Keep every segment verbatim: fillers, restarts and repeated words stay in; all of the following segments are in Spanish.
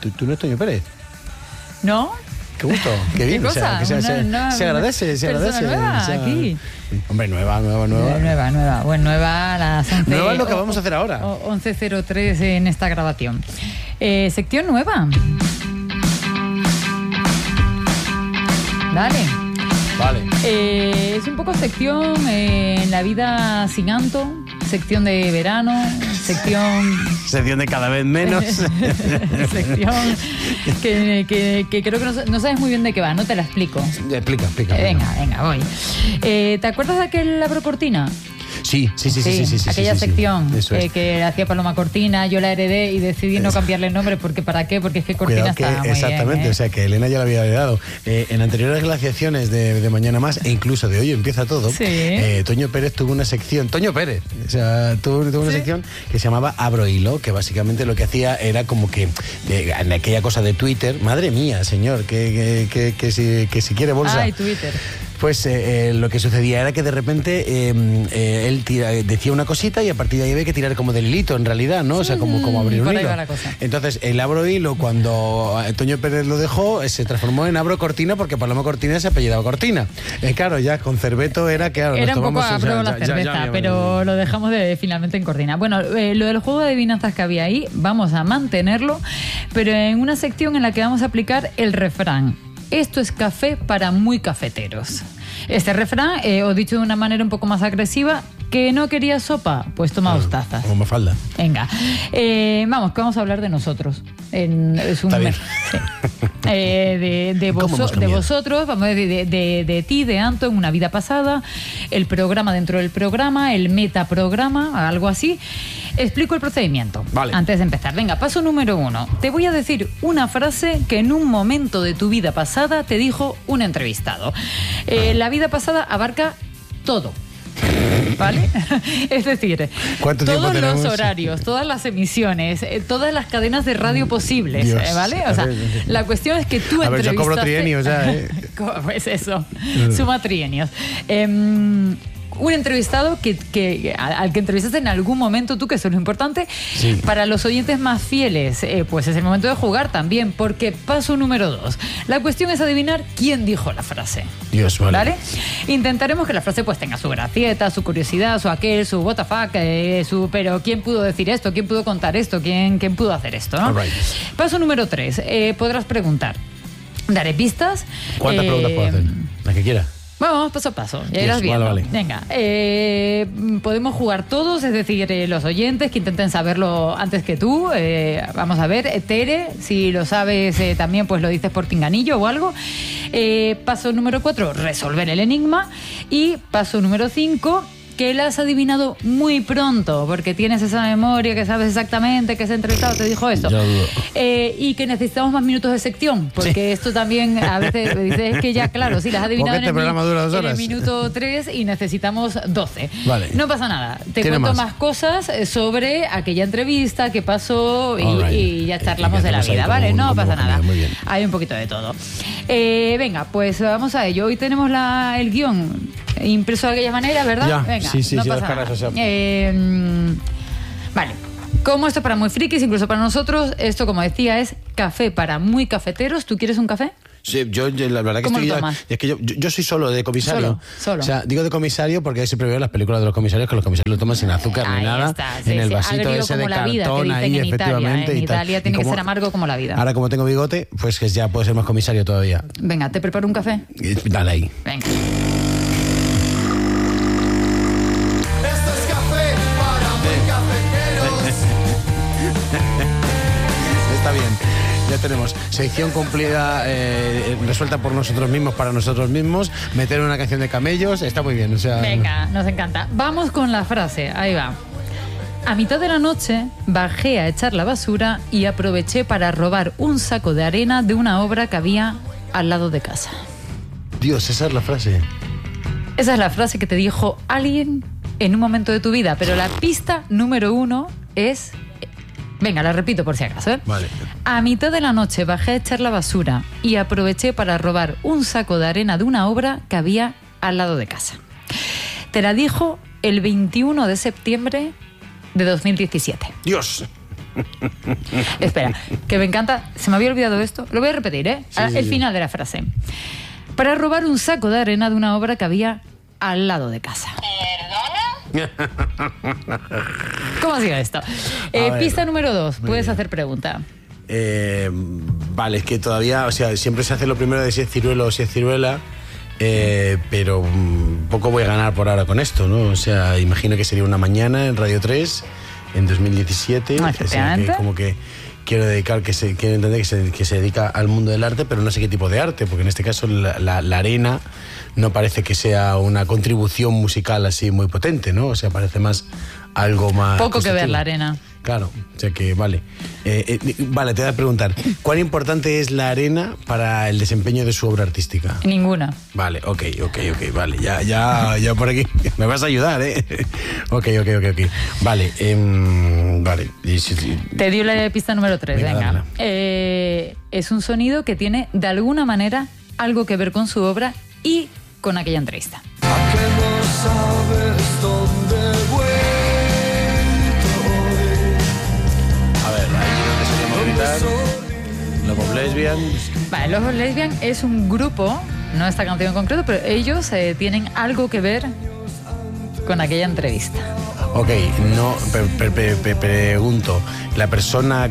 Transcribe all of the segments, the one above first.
¿tú, tú no eres Toño Pérez? ¿No? Qué gusto, qué bien. ¿Qué o sea, que se, cosa? se, Una- se agradece, se agradece. nueva, o sea, aquí. Hombre, nueva, nueva, nueva. Nueva, nueva. Bueno, nueva a las once. Nueva es lo que o- vamos a hacer ahora. o- once cero tres en esta grabación. Eh, sección nueva. Dale. Vale. Eh, es un poco sección eh, en la vida sin Anto, sección de verano, sección... Sección de cada vez menos. sección que, que, que creo que no, no sabes muy bien de qué va, no te la explico. Explica, explica. Eh, venga, venga, voy. Eh, ¿Te acuerdas de aquel Abrocortina? Sí, sí, sí, sí, sí, sí, sí, aquella sí, sí, sección sí. Eso es. eh, que hacía Paloma Cortina, yo la heredé y decidí no Eso. cambiarle el nombre porque ¿para qué? Porque es que Cortina Cuidado que, estaba muy exactamente, bien, ¿eh? o sea que Elena ya lo había dado. Eh, en anteriores glaciaciones de, de Mañana Más, e incluso de Hoy Empieza Todo, Sí. eh, Toño Pérez tuvo una sección, Toño Pérez, o sea, tuvo, tuvo una Sí. sección que se llamaba Abro Hilo, que básicamente lo que hacía era como que, eh, en aquella cosa de Twitter, madre mía, señor, que, que, que, que si, que si quiere bolsa. Ay, Twitter. Pues eh, eh, lo que sucedía era que de repente eh, eh, él tira- decía una cosita y a partir de ahí había que tirar como del hilito, en realidad, ¿no? O sea, como, como abrir un por ahí hilo. va la cosa. Entonces, el Abro Hilo, cuando Toño Pérez lo dejó, eh, se transformó en Abro Cortina porque Paloma Cortina se apellidaba Cortina. Eh, claro, ya con Cerveto era que... Claro, Era nos un poco tomamos, o sea, abro la ya- ya- cerveza, ya- ya- pero lo dejamos de, finalmente en Cortina. Bueno, eh, lo del juego de adivinanzas que había ahí, vamos a mantenerlo, pero en una sección en la que vamos a aplicar el refrán. Esto es café para muy cafeteros. Este refrán, eh, os dicho de una manera un poco más agresiva, que no quería sopa, pues toma dos tazas. Como Mafalda. Venga, eh, vamos, que vamos a hablar de nosotros. En, es un, Está bien. sí. Eh, de, de, ¿Cómo voso- hemos de cambiado? vosotros, vamos a decir, de, de, de ti, de Anto, en una vida pasada, el programa dentro del programa, el metaprograma, algo así. Explico el procedimiento Vale. antes de empezar. Venga, paso número uno. Te voy a decir una frase que en un momento de tu vida pasada te dijo un entrevistado. Eh, la vida pasada abarca todo. ¿Vale? Es decir, ¿Cuánto tiempo todos los tenemos? horarios, todas las emisiones, eh, todas las cadenas de radio posibles, Dios. eh, ¿vale? O sea, A ver, la cuestión es que tú A ver, yo cobro entrevistaste- trienios ya, ¿eh? Pues eso, suma trienios. Em, un entrevistado que, que, al que entrevistaste en algún momento tú, que eso es lo importante. Sí. Para los oyentes más fieles, eh, pues es el momento de jugar también, porque paso número dos. La cuestión es adivinar quién dijo la frase. Dios, vale. ¿Vale? Intentaremos que la frase pues tenga su gracieta, su curiosidad, su aquel, su what the fuck, eh, su pero ¿quién pudo decir esto? ¿Quién pudo contar esto? ¿Quién, quién pudo hacer esto? ¿no? All right. Paso número tres. Eh, podrás preguntar. Daré pistas. ¿Cuántas eh, preguntas puedo hacer? La que quiera. Vamos paso a paso, ya Yes, irás viendo. vale, vale. Venga, eh, podemos jugar todos, es decir, eh, los oyentes que intenten saberlo antes que tú. Eh, vamos a ver, eh, Tere, si lo sabes eh, también, pues lo dices por pinganillo o algo. Eh, paso número cuatro, resolver el enigma. Y paso número cinco, que la has adivinado muy pronto, porque tienes esa memoria, que sabes exactamente que ese entrevistado te dijo eso. Ya dudo. Eh, y que necesitamos más minutos de sección, porque Sí. esto también a veces dices que ya, claro, si las has adivinado Porque en este el, mi- programa dura dos en el horas. minuto tres y necesitamos doce. Vale. No pasa nada. Te ¿Tiene cuento más? más? cosas eh, sobre aquella entrevista que pasó y, All right. y ya Y- charlamos y de la hacemos ahí vida, como ¿vale? un- No como pasa genial, nada. muy bien. Hay un poquito de todo. Eh, venga, pues vamos a ello. Hoy tenemos la, el guión impreso de aquella manera, ¿verdad? Ya, venga, sí, sí, no sí, pasa las caras, nada. o sea. Eh, mm, vale. Como esto es para muy frikis, incluso para nosotros, esto, como decía, es café para muy cafeteros. ¿Tú quieres un café? Sí, yo, yo, la verdad que ¿Cómo estoy lo ya- tomas? es que yo, yo, yo soy solo de comisario. Solo, solo. O sea, digo de comisario porque siempre veo las películas de los comisarios que los comisarios lo toman sin azúcar Ahí ni nada, está, sí, en el sí, vasito agrio ese como de la vida, que cartón dicen ahí, en Italia. efectivamente. En y tal. Italia Y tiene que como- ser amargo como la vida. Ahora como tengo bigote, pues que ya puedo ser más comisario todavía. Venga, ¿te preparo un café? Y dale ahí. Venga. Esto es café para muy cafeteros. Está bien. Ya tenemos sección cumplida, eh, resuelta por nosotros mismos, para nosotros mismos. Meter una canción de camellos, está muy bien. O sea, Venga, nos encanta. Vamos con la frase, ahí va. A mitad de la noche bajé a echar la basura y aproveché para robar un saco de arena de una obra que había al lado de casa. Dios, esa es la frase. Esa es la frase que te dijo alguien en un momento de tu vida, pero la pista número uno es... Venga, la repito por si acaso, ¿eh? Vale. A mitad de la noche bajé a echar la basura y aproveché para robar un saco de arena de una obra que había al lado de casa. Te la dijo el veintiuno de septiembre de dos mil diecisiete. Dios. Espera, que me encanta. Se me había olvidado esto. Lo voy a repetir, ¿eh? Sí, sí, El sí. final de la frase. Para robar un saco de arena de una obra que había al lado de casa. ¿Cómo ha sido esto? Eh, ver, pista número dos. muy Puedes bien. hacer pregunta. Eh, vale, es que todavía, o sea, siempre se hace lo primero de si es ciruelo o si es ciruela, eh, pero mm, poco voy a ganar por ahora con esto, ¿no? O sea, imagino que sería una mañana en Radio tres en dos mil diecisiete. Ah, o sea, efectivamente. que como que quiero dedicar, que se, quiero entender que se, que se dedica al mundo del arte, pero no sé qué tipo de arte, porque en este caso la, la, la arena no parece que sea una contribución musical así muy potente, ¿no? O sea, parece más algo más... Poco que ver constructivo. la arena. Claro, o sea que vale. Eh, eh, vale, te voy a preguntar, ¿cuán importante es la arena para el desempeño de su obra artística? Ninguna. Vale, ok, ok, ok, vale, ya, ya, ya por aquí. Me vas a ayudar, ¿eh? Ok, ok, ok, ok. Vale, eh, vale. Y si- si- Te dio la pista número tres. Venga, Venga. dámela. Eh, es un sonido que tiene de alguna manera algo que ver con su obra y con aquella entrevista. ¿A que no sabes dónde he vuelto hoy? A ver, ahí donde solemos gritar. Los Lesbian. Vale, Los Lesbian es un grupo, no esta canción en concreto, pero ellos eh, tienen algo que ver con aquella entrevista. Ok, no, pe- pe- pe- pregunto, la persona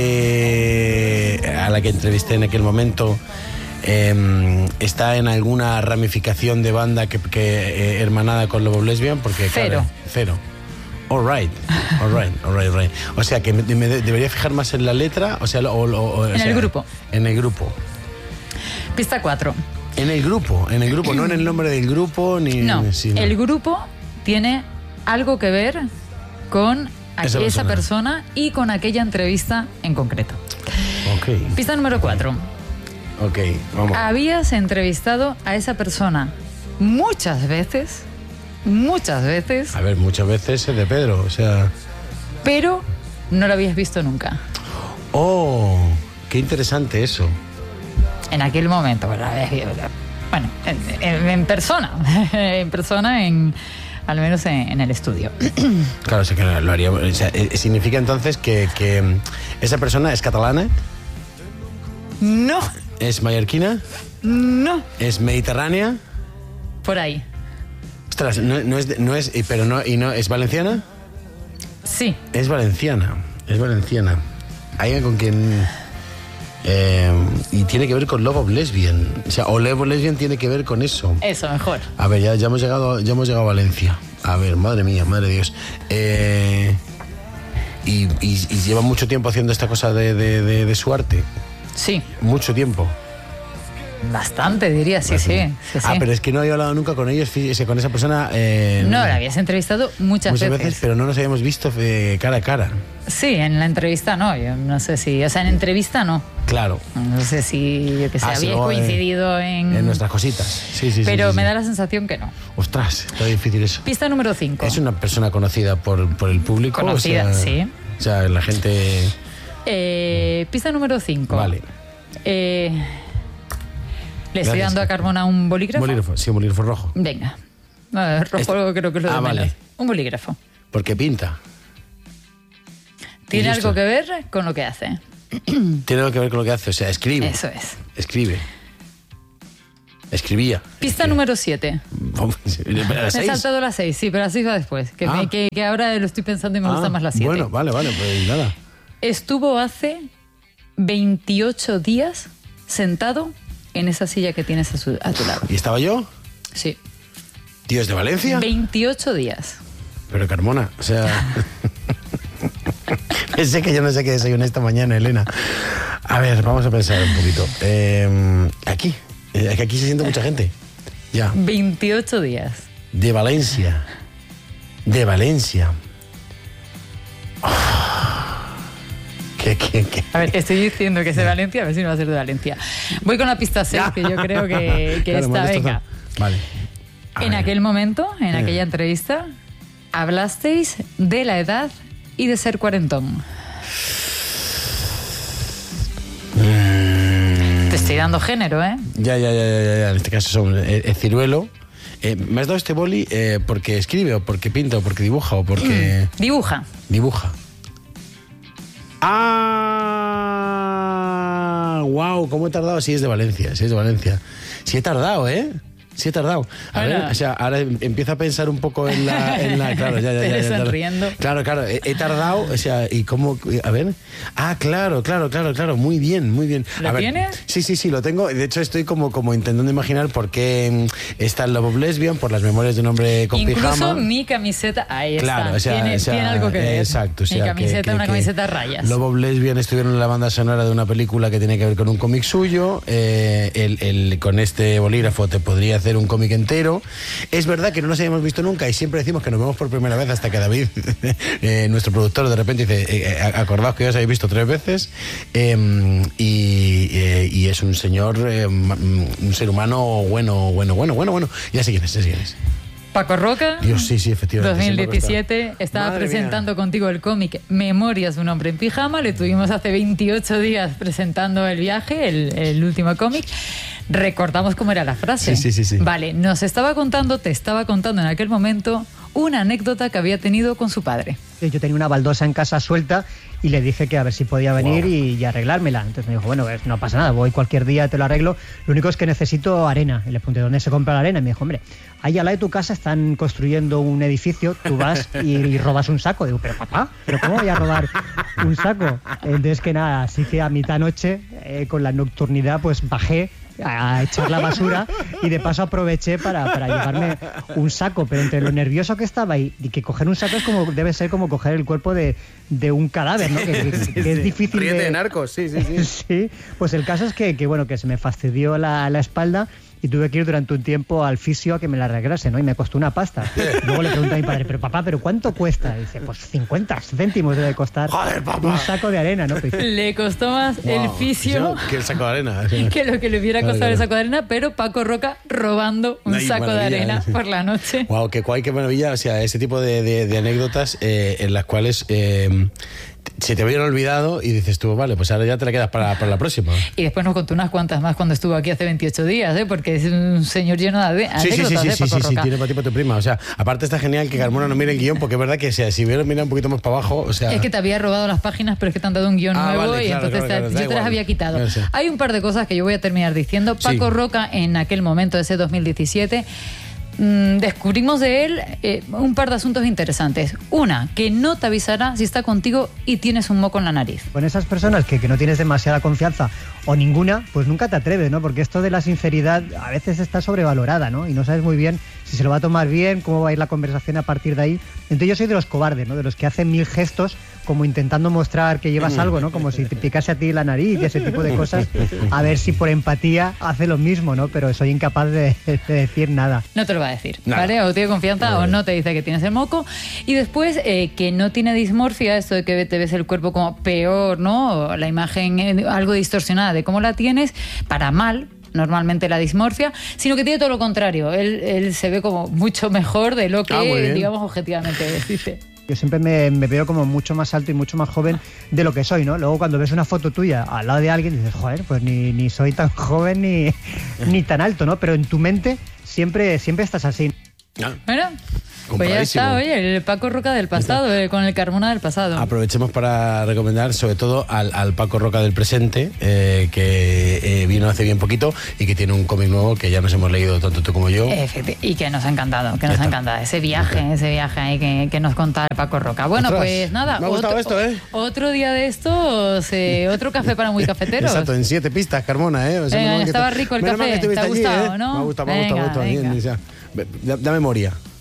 que a la que entrevisté en aquel momento eh, está en alguna ramificación de banda que, que eh, hermanada con Lobo Lesbian, porque Cero. claro, cero. All right, all right, all right, all right. O sea que me, me de- debería fijar más en la letra, o sea, o, o- o- o En sea, el grupo. En el grupo. Pista cuatro. En el grupo, en el grupo, no en el nombre del grupo ni. No, sí, no. el grupo tiene algo que ver con a- Esa esa, persona. persona y con aquella entrevista en concreto. Ok, Pista número cuatro. ok, vamos. Habías entrevistado a esa persona muchas veces, muchas veces, A ver, muchas veces es de Pedro, o sea. pero no lo habías visto nunca. Oh, qué interesante eso. En aquel momento, ¿verdad? Bueno, en, en- en persona, en persona, en, al menos en, en el estudio. Claro, sí que lo haría. O sea, eh, significa entonces que, que mm, esa persona es catalana, No, es mallorquina, no, es mediterránea. por ahí. Ostras, no, no es, de- no es, y- pero no, y no es valenciana. Sí, Es valenciana, es valenciana. Hay con quien eh, y tiene que ver con Love of Lesbian, o sea, o Love of Lesbian tiene que ver con eso. eso, mejor. A ver, ya, ya hemos llegado, ya hemos llegado a Valencia. A ver, madre mía, madre de Dios. Eh, y, y- y lleva mucho tiempo haciendo esta cosa de, de- de- de su arte. Sí, Mucho tiempo. bastante diría, sí, sí. sí, Ah, sí. pero es que no había hablado nunca con ellos, fíjese, con esa persona. eh, No, la habías entrevistado muchas, muchas veces. veces, pero no nos habíamos visto eh, cara a cara. Sí, en la entrevista no, yo no sé si, o sea, en entrevista no. Claro. No sé si, yo que sé, Ah, sí, habíais luego, eh, coincidido en... En nuestras cositas. Sí, sí, sí. pero sí, me sí. da la sensación que no. Ostras, está difícil eso. Pista número cinco. Es una persona conocida por, por el público. Conocida, o sea, sí. O sea, la gente. Eh, pista número cinco. Vale. Eh, Le estoy Gracias. dando a Carmona un bolígrafo. Bolígrafo, sí, un bolígrafo rojo. Venga. A ver, rojo Este- creo que es lo de Ah, menos. vale. Un bolígrafo. Porque pinta. Tiene ¿Y esto? algo que ver con lo que hace. Tiene algo que ver con lo que hace. O sea, escribe. Eso es. Escribe. Escribía. Pista Escribe. número siete. Vamos, ¿a las Me he seis? saltado las seis, sí, pero así va después. Que, Ah. me- que, que ahora lo estoy pensando y me gusta Ah, más las siete. Bueno, vale, vale, pues nada. Estuvo hace veintiocho días sentado en esa silla que tienes a, su- a tu lado. ¿Y estaba yo? Sí. ¿Tíos de Valencia? veintiocho días. Pero Carmona, o sea. Sé que yo no sé qué desayuné esta mañana, Elena. A ver, vamos a pensar un poquito. Eh, aquí, eh, que aquí se siente mucha gente. Ya. veintiocho días. De Valencia. De Valencia. Oh. ¿Qué, qué, qué? A ver, estoy diciendo que es de Valencia, a ver si no va a ser de Valencia. Voy con la pista seis, que yo creo que, que Claro, esta, hemos venga. destrozado. Vale. A En ver. aquel momento, en Eh. aquella entrevista, hablasteis de la edad y de ser cuarentón. Te estoy dando género, ¿eh? Ya, ya, ya, ya, ya, ya. En este caso son eh, eh, ciruelo. Eh, ¿Me has dado este boli eh, porque escribe o porque pinta o porque dibuja o porque Dibuja. dibuja? ¡Ah! ¡Wow! ¿Cómo he tardado? Sí, es de Valencia, sí, es de Valencia. Sí he tardado, ¿eh? Sí he tardado. A Ahora. ver, o sea, ahora empiezo a pensar un poco en la... En la claro, ya, ya, Te ya, ya, sonriendo. Claro, claro, he, he tardado, o sea, ¿y cómo? A ver. Ah, claro, claro, claro, claro, muy bien, muy bien. ¿Lo A ver, tienes? Sí, sí, sí, lo tengo. De hecho, estoy como, como intentando imaginar por qué mm, está el Love of Lesbian, por las memorias de un hombre con Incluso pijama. mi camiseta, ahí Claro, está, o sea, tiene, o sea, tiene algo que ver. Exacto, o sea, mi camiseta, que- que- una que camiseta a rayas. Love of Lesbian estuvieron en la banda sonora de una película que tiene que ver con un cómic suyo. Eh, el, el- con este bolígrafo te podría hacer un cómic entero. Es verdad que no nos habíamos visto nunca y siempre decimos que nos vemos por primera vez hasta que David, eh, nuestro productor, de repente dice, eh, eh, acordaos que ya os habéis visto tres veces. Eh, y, eh, y es un señor, eh, un ser humano bueno, bueno, bueno, bueno, bueno. Ya sé quién es, ya sé quién es. Paco Roca, Dios, sí, sí, efectivamente. dos mil siempre está. diecisiete, estaba Madre presentando mía. contigo el cómic Memorias de un hombre en pijama. Le tuvimos hace veintiocho días presentando el viaje, el, el último cómic. Recordamos cómo era la frase. Sí, sí, sí, sí. Vale, nos estaba contando, te estaba contando en aquel momento una anécdota que había tenido con su padre. Yo tenía una baldosa en casa suelta y le dije que a ver si podía venir Wow. y, y arreglármela. Entonces me dijo, bueno, pues no pasa nada, voy cualquier día, te lo arreglo. Lo único es que necesito arena. Y le pregunté, ¿dónde se compra la arena? Y me dijo, hombre, ahí al lado de tu casa están construyendo un edificio, tú vas y, y robas un saco. Digo, pero papá, ¿pero cómo voy a robar un saco? Entonces que nada, así que a mitad noche, eh, con la nocturnidad, pues bajé a echar la basura y de paso aproveché para, para llevarme un saco, pero entre lo nervioso que estaba y, y que coger un saco es como debe ser como coger el cuerpo de, de un cadáver, ¿no? Que, que- Sí, que es sí. difícil Ríete de... de narcos, sí, sí, sí. Sí, pues el caso es que, que, bueno, que se me fastidió la, la espalda y tuve que ir durante un tiempo al fisio a que me la arreglase, ¿no? Y me costó una pasta. Luego le pregunté a mi padre, pero papá, ¿pero cuánto cuesta? Y dice, pues cincuenta céntimos debe costar Joder, papá. un saco de arena, ¿no? Pues dice, Le costó más el Wow. fisio Que el saco de arena. que lo que le hubiera Claro, costado el claro. saco de arena, pero Paco Roca robando un Ay, saco de maravilla, arena eh. por la noche. Wow, qué guay, qué maravilla. O sea, ese tipo de, de- de anécdotas eh, en las cuales eh, se te habían olvidado y dices tú, vale, pues ahora ya te la quedas para, para la próxima. Y después nos contó unas cuantas más cuando estuvo aquí hace veintiocho días, ¿eh? Porque es un señor lleno de Sí, sí, sí, anécdotas, sí, ¿eh? sí, Paco sí, sí, Roca. tiene para ti, para tu prima. O sea, aparte está genial que Carmona no mire el guión, porque es verdad que o sea, si hubiera mirado un poquito más para abajo, o sea... Es que te había robado las páginas, pero es que te han dado un guión Ah, nuevo vale, y claro, entonces claro, te- claro, da yo te las igual. había quitado. No sé. Hay un par de cosas que yo voy a terminar diciendo. Paco Sí. Roca, en aquel momento, ese dos mil diecisiete, mm, descubrimos de él eh, un par de asuntos interesantes. Una, que no te avisará si está contigo y tienes un moco en la nariz. con esas personas que, que no tienes demasiada confianza o ninguna, pues nunca te atreves, ¿no? Porque esto de la sinceridad a veces está sobrevalorada, ¿no? Y no sabes muy bien si se lo va a tomar bien, cómo va a ir la conversación a partir de ahí. Entonces yo soy de los cobardes, ¿no? De los que hacen mil gestos como intentando mostrar que llevas algo, ¿no? Como si te picase a ti la nariz y ese tipo de cosas. A ver si por empatía hace lo mismo, ¿no? Pero soy incapaz de, de decir nada. No te lo va a decir, Nada. ¿vale? O tiene confianza Nada. o no te dice que tienes el moco. Y después, eh, que no tiene dismorfia, esto de que te ves el cuerpo como peor, ¿no? O la imagen eh, algo distorsionada de cómo la tienes, para mal, normalmente la dismorfia, sino que tiene todo lo contrario. Él, él se ve como mucho mejor de lo que, Ah, muy bien. digamos, objetivamente dice. Yo siempre me, me veo como mucho más alto y mucho más joven de lo que soy, ¿no? Luego cuando ves una foto tuya al lado de alguien dices, joder, pues ni, ni soy tan joven ni, ni tan alto, ¿no? Pero en tu mente siempre, siempre estás así. Ah, Bueno, pues ya compradísimo. está, oye, el Paco Roca del pasado, eh, con el Carmona del pasado. Aprovechemos para recomendar sobre todo al, al Paco Roca del presente, eh, que eh, vino hace bien poquito y que tiene un cómic nuevo que ya nos hemos leído tanto tú como yo. Efecti- Y que nos ha encantado, que nos Ya ha está. encantado ese viaje, ese viaje ahí que, que nos contaba Paco Roca. Bueno, Ostras, pues nada, me ha gustado esto, ¿eh? otro día de estos, eh, otro café para muy cafeteros. Exacto, en siete pistas, Carmona, ¿eh? O sea, Venga, menos mal que estaba te- rico el menos mal café, que estuviste ¿te ha allí, gustado, ¿eh? no? Me ha gustado, me ha gustado, me ha Venga, gustado. Bien, venga. o sea, da, da memoria.